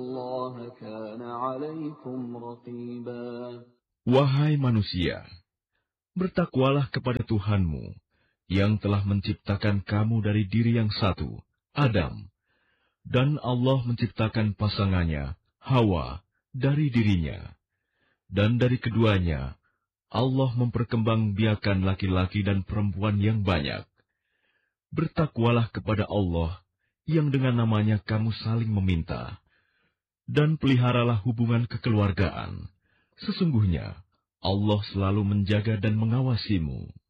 الله كان عليكم رقيبا. Wahai manusia, bertakwalah kepada Tuhanmu yang telah menciptakan kamu dari diri yang satu, Adam, dan Allah menciptakan pasangannya, Hawa, dari dirinya. Dan dari keduanya, Allah memperkembangbiakan laki-laki dan perempuan yang banyak. Bertakwalah kepada Allah yang dengan namanya kamu saling meminta. Dan peliharalah hubungan kekeluargaan. Sesungguhnya, Allah selalu menjaga dan mengawasimu.